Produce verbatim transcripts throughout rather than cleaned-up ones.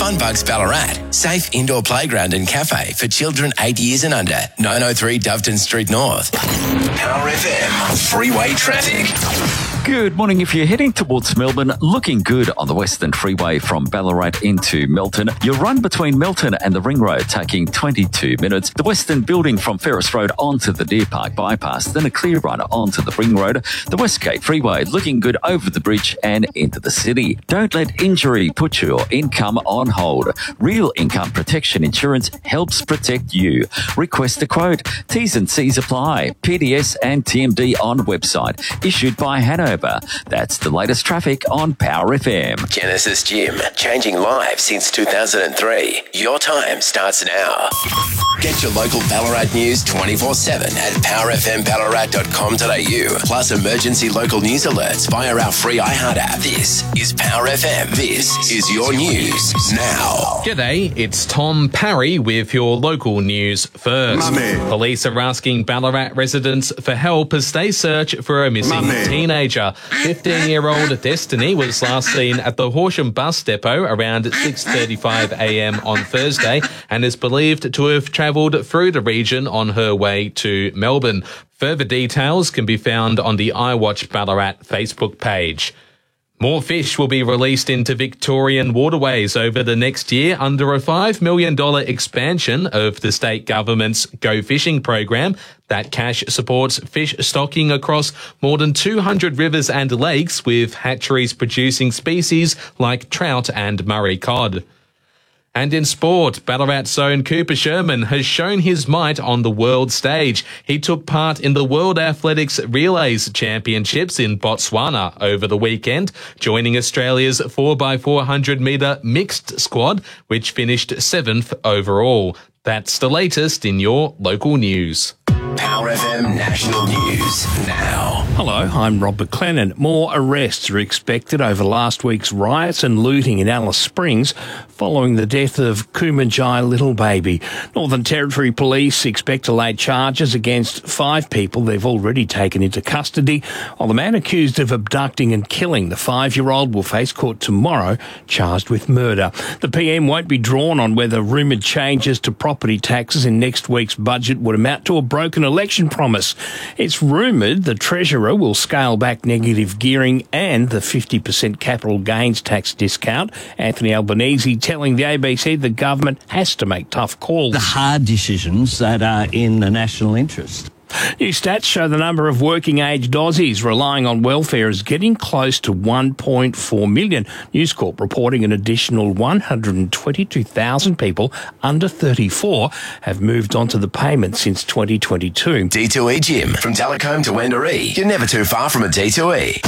Funbugs Ballarat, safe indoor playground and cafe for children eight years and under. nine oh three Doveton Street North. Power F M, freeway traffic. Good morning. If you're heading towards Melbourne, looking good on the Western Freeway from Ballarat into Melton. Your run between Melton and the Ring Road taking twenty-two minutes. The Western Building from Ferris Road onto the Deer Park bypass, then a clear run onto the Ring Road. The Westgate Freeway looking good over the bridge and into the city. Don't let injury put your income on hold. Real Income Protection Insurance helps protect you. Request a quote. T's and C's apply. P D S and T M D on website. Issued by Hanover. That's the latest traffic on Power F M. Genesis Gym, changing lives since two thousand three. Your time starts now. Get your local Ballarat news twenty-four seven at power f m ballarat dot com dot a u. Plus emergency local news alerts via our free iHeart app. This is Power F M. This is your news now. G'day, it's Tom Parry with your local news first. Mummy. Police are asking Ballarat residents for help as they search for a missing Mummy. teenager. fifteen-year-old Destiny was last seen at the Horsham bus depot around six thirty-five a m on Thursday and is believed to have travelled through the region on her way to Melbourne. Further details can be found on the iWatch Ballarat Facebook page. More fish will be released into Victorian waterways over the next year under a five million dollars expansion of the state government's Go Fishing program. That cash supports fish stocking across more than two hundred rivers and lakes, with hatcheries producing species like trout and Murray cod. And in sport, Ballarat's own Cooper Sherman has shown his might on the world stage. He took part in the World Athletics Relays Championships in Botswana over the weekend, joining Australia's four by four hundred metre mixed squad, which finished seventh overall. That's the latest in your local news. Power F M National News now. Hello, I'm Rob McLennan. More arrests are expected over last week's riots and looting in Alice Springs following the death of Kumanjai Little Baby. Northern Territory Police expect to lay charges against five people they've already taken into custody, while the man accused of abducting and killing the five-year-old will face court tomorrow, charged with murder. The P M won't be drawn on whether rumoured changes to property taxes in next week's budget would amount to a broken election promise. It's rumoured the Treasurer will scale back negative gearing and the fifty percent capital gains tax discount. Anthony Albanese telling the A B C the government has to make tough calls. The hard decisions that are in the national interest. New stats show the number of working-aged Aussies relying on welfare is getting close to one point four million. News Corp reporting an additional one hundred twenty-two thousand people under thirty-four have moved on to the payment since twenty twenty-two. D two E Gym, from Telecombe to Wendouree. You're never too far from a D two E.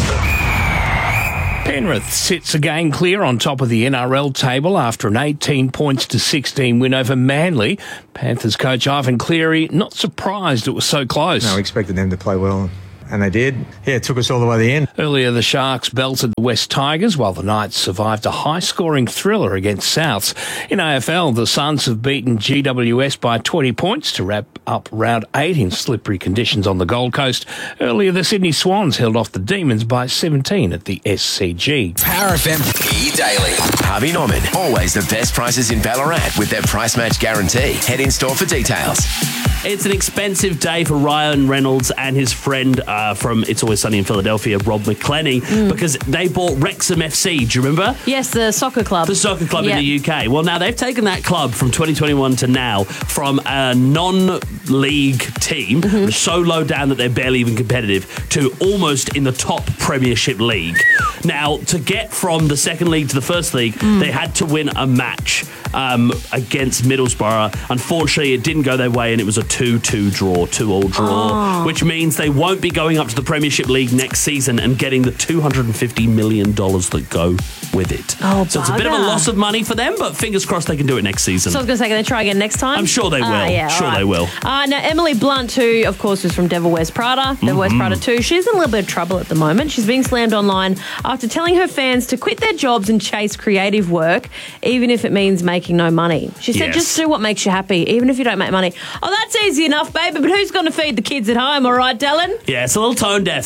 Penrith sits again clear on top of the N R L table after an eighteen points to sixteen win over Manly. Panthers coach Ivan Cleary not surprised it was so close. No, we expected them to play well, and they did. Yeah, it took us all the way to the end. Earlier, the Sharks belted the West Tigers, while the Knights survived a high-scoring thriller against Souths. In A F L, the Suns have beaten G W S by twenty points to wrap up round eight in slippery conditions on the Gold Coast. Earlier, the Sydney Swans held off the Demons by seventeen at the S C G. Power F M E Daily. Harvey Norman, always the best prices in Ballarat with their price match guarantee. Head in store for details. It's an expensive day for Ryan Reynolds and his friend uh, from It's Always Sunny in Philadelphia, Rob McElhenney, mm. because they bought Wrexham F C. Do you remember? Yes, the soccer club. The soccer club yep. in the U K. Well, now they've taken that club from twenty twenty-one to now from a non-league team, mm-hmm. so low down that they're barely even competitive, to almost in the top Premiership League. Now, to get from the second league to the first league, mm. they had to win a match um, against Middlesbrough. Unfortunately, it didn't go their way, and it was a two two draw, two all draw, oh. which means they won't be going up to the Premiership League next season and getting the two hundred fifty million dollars that go with it. Oh, so it's a bit of a loss of money for them, but fingers crossed they can do it next season. So I was going to say, can they try again next time? I'm sure they will. Uh, yeah, sure right. they will. Uh, now, Emily Blunt, who, of course, is from Devil Wears Prada, Devil mm-hmm. Wears Prada two, she's in a little bit of trouble at the moment. She's being slammed online after telling her fans to quit their jobs and chase creative work, even if it means making no money. She said, yes. just do what makes you happy, even if you don't make money. Oh, that's easy enough, baby, but who's going to feed the kids at home, all right, Dylan? Yeah, it's a little tone deaf.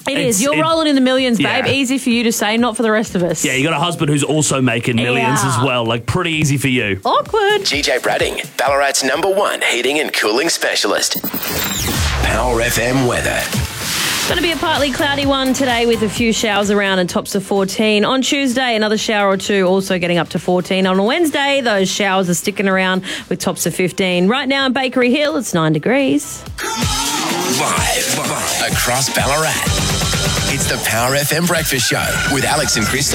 It It's- is. You're it- rolling in the millions, babe. yeah. Easy for you to say, not for the rest of us. Yeah, you got a husband who's also making millions Yeah. as well. Like, pretty easy for you. Awkward. G J Bradding, Ballarat's number one heating and cooling specialist. Power F M weather. Going to be a partly cloudy one today with a few showers around and tops of fourteen. On Tuesday, another shower or two, also getting up to fourteen. On Wednesday, those showers are sticking around with tops of fifteen. Right now in Bakery Hill, it's nine degrees. Live, live across Ballarat. It's the Power F M Breakfast Show with Alex and Crystal.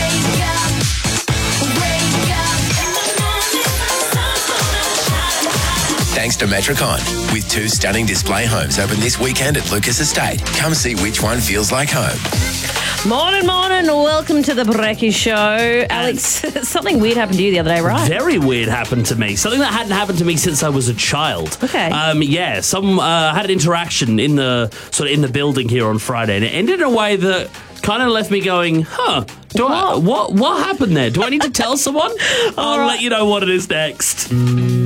Thanks to Metricon. With two stunning display homes open this weekend at Lucas Estate. Come see which one feels like home. Morning, morning. Welcome to the Brekkie Show. Alex, something weird happened to you the other day, right? Very weird happened to me. Something that hadn't happened to me since I was a child. Okay. Um, yeah, some uh, had an interaction in the sort of in the building here on Friday, and it ended in a way that kind of left me going, huh, do I, what what happened there? Do I need to tell someone? I'll right. let you know what it is next.